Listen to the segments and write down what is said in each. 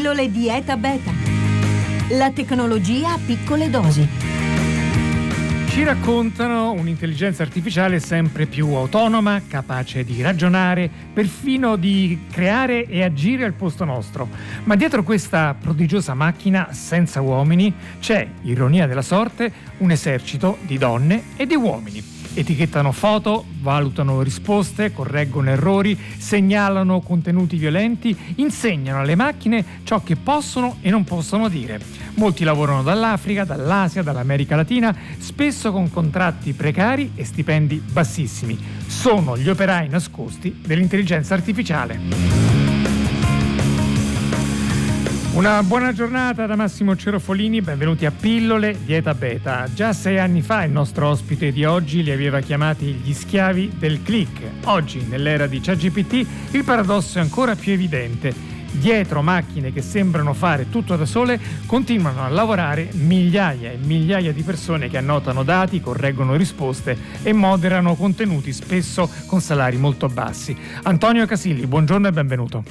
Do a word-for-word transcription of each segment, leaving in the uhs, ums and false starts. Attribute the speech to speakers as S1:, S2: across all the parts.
S1: Pillole Dieta Beta. La tecnologia a piccole dosi.
S2: Ci raccontano un'intelligenza artificiale sempre più autonoma, capace di ragionare, perfino di creare e agire al posto nostro. Ma dietro questa prodigiosa macchina senza uomini c'è, ironia della sorte, un esercito di donne e di uomini. Etichettano foto, valutano risposte, correggono errori, segnalano contenuti violenti, insegnano alle macchine ciò che possono e non possono dire. Molti lavorano dall'Africa, dall'Asia, dall'America Latina, spesso con contratti precari e stipendi bassissimi. Sono gli operai nascosti dell'intelligenza artificiale. Una buona giornata da Massimo Cerofolini, benvenuti a Pillole Dieta Beta. Già sei anni fa il nostro ospite di oggi li aveva chiamati gli schiavi del click. Oggi, nell'era di ChatGPT, il paradosso è ancora più evidente. Dietro macchine che sembrano fare tutto da sole, continuano a lavorare migliaia e migliaia di persone che annotano dati, correggono risposte e moderano contenuti, spesso con salari molto bassi. Antonio Casilli, buongiorno e benvenuto.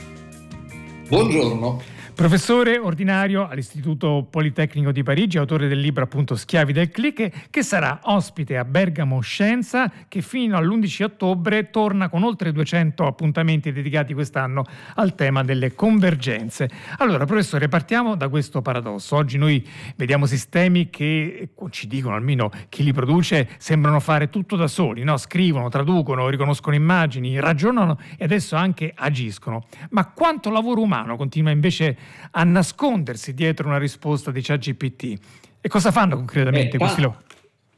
S3: Buongiorno.
S2: Professore ordinario all'Istituto Politecnico di Parigi, autore del libro appunto Schiavi del Click, che sarà ospite a Bergamo Scienza, che fino all'undici ottobre torna con oltre duecento appuntamenti dedicati quest'anno al tema delle convergenze. Allora, professore, partiamo da questo paradosso. Oggi noi vediamo sistemi che, ci dicono almeno chi li produce, sembrano fare tutto da soli, no? Scrivono, traducono, riconoscono immagini, ragionano e adesso anche agiscono. Ma quanto lavoro umano continua invece a nascondersi dietro una risposta di ChatGPT? E cosa fanno concretamente
S3: eh,
S2: questi
S3: lavori?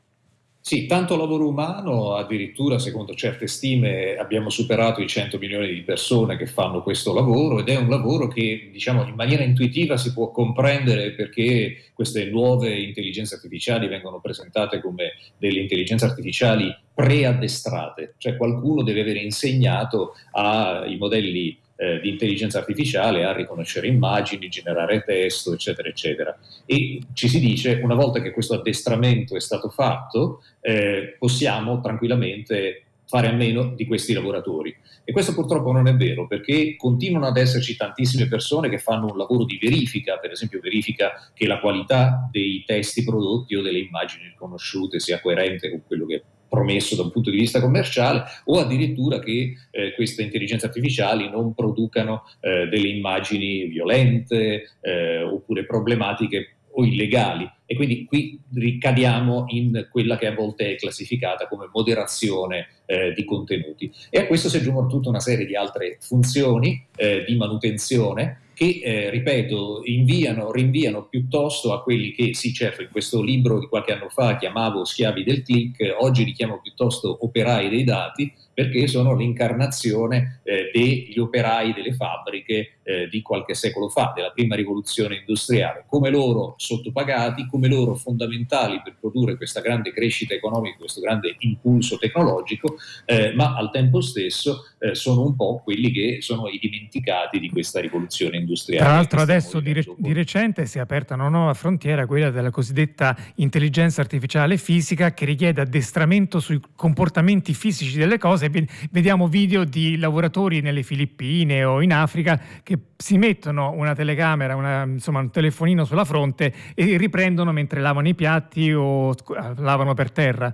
S3: Sì, tanto lavoro umano, addirittura secondo certe stime abbiamo superato i cento milioni di persone che fanno questo lavoro, ed è un lavoro che, diciamo, in maniera intuitiva si può comprendere perché queste nuove intelligenze artificiali vengono presentate come delle intelligenze artificiali preaddestrate, cioè qualcuno deve aver insegnato ai modelli Eh, di intelligenza artificiale a riconoscere immagini, generare testo, eccetera, eccetera. E ci si dice, una volta che questo addestramento è stato fatto, eh, possiamo tranquillamente fare a meno di questi lavoratori. E questo purtroppo non è vero, perché continuano ad esserci tantissime persone che fanno un lavoro di verifica, per esempio verifica che la qualità dei testi prodotti o delle immagini riconosciute sia coerente con quello che è promesso da un punto di vista commerciale, o addirittura che eh, queste intelligenze artificiali non producano eh, delle immagini violente eh, oppure problematiche o illegali. E quindi qui ricadiamo in quella che a volte è classificata come moderazione eh, di contenuti. E a questo si aggiungono tutta una serie di altre funzioni eh, di manutenzione che, eh, ripeto, inviano, rinviano piuttosto a quelli che, sì certo, in questo libro di qualche anno fa chiamavo schiavi del click, oggi li chiamo piuttosto operai dei dati, perché sono l'incarnazione eh, degli operai delle fabbriche eh, di qualche secolo fa, della prima rivoluzione industriale, come loro sottopagati, come loro fondamentali per produrre questa grande crescita economica, questo grande impulso tecnologico, eh, ma al tempo stesso eh, sono un po' quelli che sono i dimenticati di questa rivoluzione industriale.
S2: Tra l'altro adesso di, re- di recente si è aperta una nuova frontiera, quella della cosiddetta intelligenza artificiale fisica, che richiede addestramento sui comportamenti fisici delle cose. Vediamo video di lavoratori nelle Filippine o in Africa che si mettono una telecamera, una, insomma un telefonino sulla fronte e riprendono mentre lavano i piatti o lavano per terra.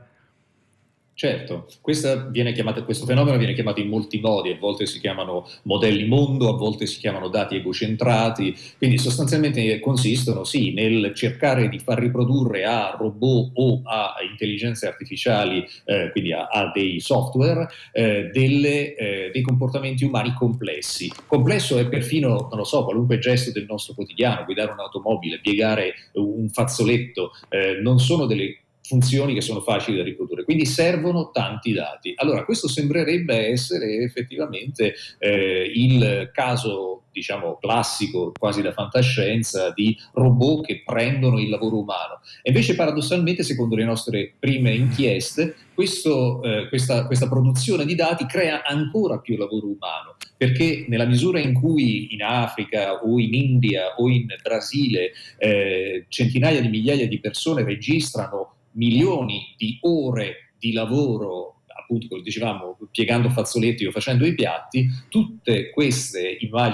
S3: Certo, questa viene chiamata, questo fenomeno viene chiamato in molti modi, a volte si chiamano modelli mondo, a volte si chiamano dati egocentrati, quindi sostanzialmente consistono sì nel cercare di far riprodurre a robot o a intelligenze artificiali, eh, quindi a, a dei software, eh, delle, eh, dei comportamenti umani complessi. Complesso è perfino, non lo so, qualunque gesto del nostro quotidiano, guidare un'automobile, piegare un fazzoletto, eh, non sono delle funzioni che sono facili da riprodurre, quindi servono tanti dati. Allora, questo sembrerebbe essere effettivamente eh, il caso, diciamo, classico, quasi da fantascienza, di robot che prendono il lavoro umano. E invece, paradossalmente, secondo le nostre prime inchieste, questo, eh, questa, questa produzione di dati crea ancora più lavoro umano, perché nella misura in cui in Africa o in India o in Brasile eh, centinaia di migliaia di persone registrano milioni di ore di lavoro, appunto come dicevamo, piegando fazzoletti o facendo i piatti, tutte queste immagini